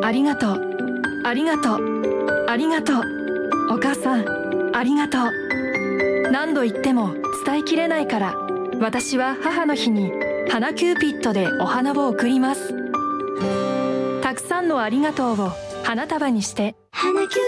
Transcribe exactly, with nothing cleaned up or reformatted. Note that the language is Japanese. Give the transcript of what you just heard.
ありがとう、ありがとう、ありがとう。お母さん、ありがとう。何度言っても伝えきれないから、私は母の日に花キューピッドでお花を贈ります。たくさんのありがとうを花束にして。花キュー